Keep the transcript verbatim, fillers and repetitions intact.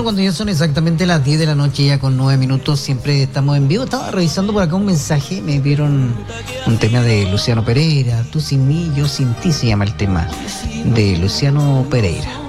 Bueno, cuando ya son exactamente las diez de la noche, ya con nueve minutos, siempre estamos en vivo. Estaba revisando por acá un mensaje, me dieron un tema de Luciano Pereira. Tú sin mí, yo sin ti, se llama el tema de Luciano Pereira.